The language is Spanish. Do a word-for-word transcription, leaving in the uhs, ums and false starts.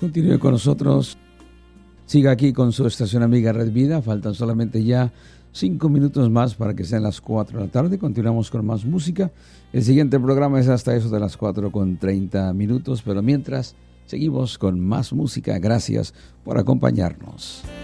continúe con nosotros. Siga aquí con su estación amiga Red Vida. Faltan solamente ya cinco minutos más para que sean las cuatro de la tarde. Continuamos con más música. El siguiente programa es hasta eso de las cuatro con treinta minutos. Pero mientras, seguimos con más música. Gracias por acompañarnos.